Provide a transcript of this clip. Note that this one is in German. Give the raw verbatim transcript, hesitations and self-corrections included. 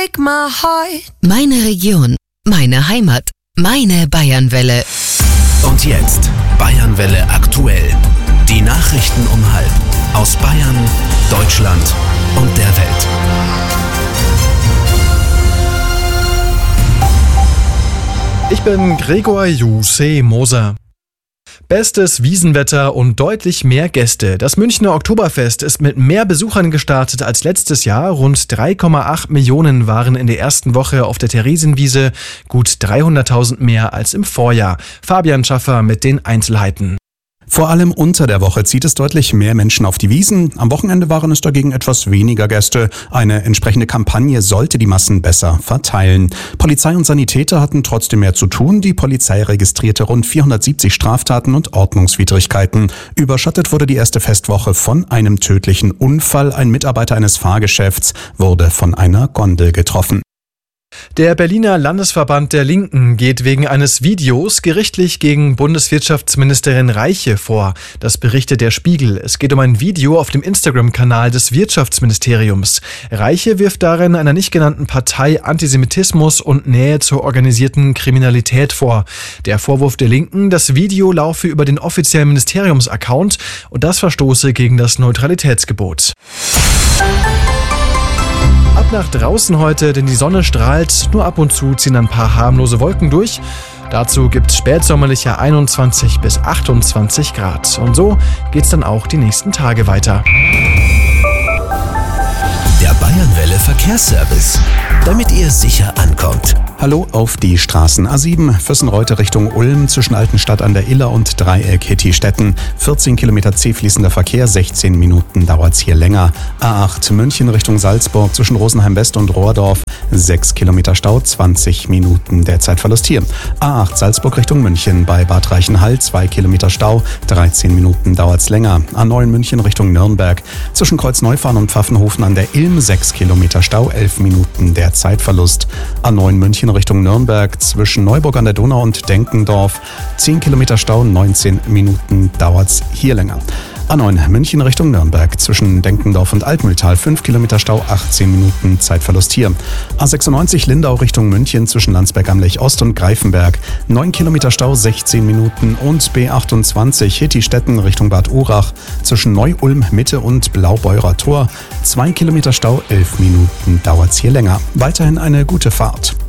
break my heart. Meine Region, meine Heimat, meine Bayernwelle. Und jetzt Bayernwelle aktuell. Die Nachrichten um halb aus Bayern, Deutschland und der Welt. Ich bin Gregor Juseh Moser. Bestes Wiesenwetter und deutlich mehr Gäste. Das Münchner Oktoberfest ist mit mehr Besuchern gestartet als letztes Jahr. Rund drei Komma acht Millionen waren in der ersten Woche auf der Theresienwiese, gut dreihunderttausend mehr als im Vorjahr. Fabian Schaffer mit den Einzelheiten. Vor allem unter der Woche zieht es deutlich mehr Menschen auf die Wiesn. Am Wochenende waren es dagegen etwas weniger Gäste. Eine entsprechende Kampagne sollte die Massen besser verteilen. Polizei und Sanitäter hatten trotzdem mehr zu tun. Die Polizei registrierte rund vierhundertsiebzig Straftaten und Ordnungswidrigkeiten. Überschattet wurde die erste Festwoche von einem tödlichen Unfall. Ein Mitarbeiter eines Fahrgeschäfts wurde von einer Gondel getroffen. Der Berliner Landesverband der Linken geht wegen eines Videos gerichtlich gegen Bundeswirtschaftsministerin Reiche vor. Das berichtet der Spiegel. Es geht um ein Video auf dem Instagram-Kanal des Wirtschaftsministeriums. Reiche wirft darin einer nicht genannten Partei Antisemitismus und Nähe zur organisierten Kriminalität vor. Der Vorwurf der Linken, das Video laufe über den offiziellen Ministeriums-Account und das verstoße gegen das Neutralitätsgebot. Ab nach draußen heute, denn die Sonne strahlt. Nur ab und zu ziehen ein paar harmlose Wolken durch. Dazu gibt's spätsommerliche einundzwanzig bis achtundzwanzig Grad. Und so geht's dann auch die nächsten Tage weiter. Der Bayernwelle Verkehrsservice, damit ihr sicher ankommt. Hallo auf die Straßen. A sieben Vössenreute Richtung Ulm zwischen Altenstadt an der Iller und Dreieck Hittistetten. vierzehn Kilometer zäh fließender Verkehr, sechzehn Minuten dauert's hier länger. A acht München Richtung Salzburg zwischen Rosenheim West und Rohrdorf. sechs Kilometer Stau, zwanzig Minuten der Zeitverlust hier. A acht Salzburg Richtung München bei Bad Reichenhall, zwei Kilometer Stau, dreizehn Minuten dauert's länger. A neun München Richtung Nürnberg zwischen Kreuzneufahren und Pfaffenhofen an der Ilm, sechs Kilometer Stau, elf Minuten der Zeitverlust. A neun München Richtung Nürnberg zwischen Neuburg an der Donau und Denkendorf, zehn Kilometer Stau, neunzehn Minuten dauert's hier länger. A neun München Richtung Nürnberg zwischen Denkendorf und Altmühltal, fünf Kilometer Stau, achtzehn Minuten Zeitverlust hier. A sechsundneunzig Lindau Richtung München zwischen Landsberg am Lech Ost und Greifenberg, neun Kilometer Stau, sechzehn Minuten. Und B achtundzwanzig Hittistetten Richtung Bad Urach zwischen Neu-Ulm Mitte und Blaubeurer Tor, zwei Kilometer Stau, elf Minuten dauert's hier länger. Weiterhin eine gute Fahrt.